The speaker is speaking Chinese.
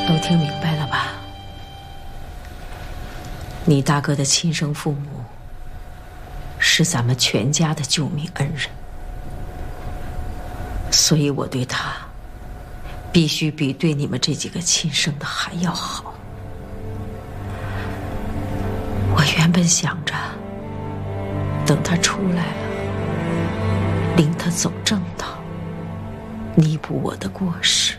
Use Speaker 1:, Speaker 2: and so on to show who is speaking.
Speaker 1: 都听明白了吧？你大哥的亲生父母是咱们全家的救命恩人，所以我对他必须比对你们这几个亲生的还要好。我原本想着等他出来了，领他走正道，弥补我的过失。